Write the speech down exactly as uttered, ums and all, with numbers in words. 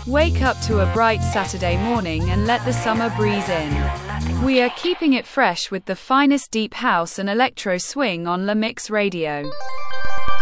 Wake up to a bright Saturday morning and let the summer breeze in. We are keeping it fresh with the finest deep house and electro swing on La Mix Radio.